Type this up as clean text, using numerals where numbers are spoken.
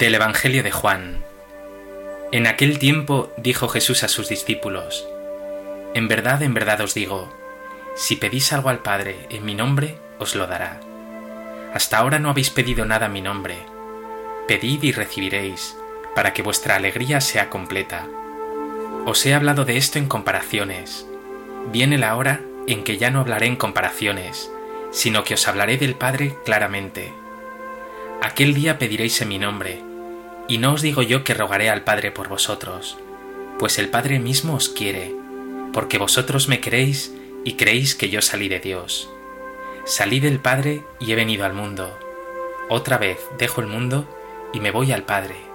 Del Evangelio de Juan. En aquel tiempo dijo Jesús a sus discípulos: en verdad os digo, si pedís algo al Padre en mi nombre, os lo dará. Hasta ahora no habéis pedido nada en mi nombre. Pedid y recibiréis, para que vuestra alegría sea completa. Os he hablado de esto en comparaciones. Viene la hora en que ya no hablaré en comparaciones, sino que os hablaré del Padre claramente. Aquel día pediréis en mi nombre, y no os digo yo que rogaré al Padre por vosotros, pues el Padre mismo os quiere, porque vosotros me queréis y creéis que yo salí de Dios. Salí del Padre y he venido al mundo. Otra vez dejo el mundo y me voy al Padre.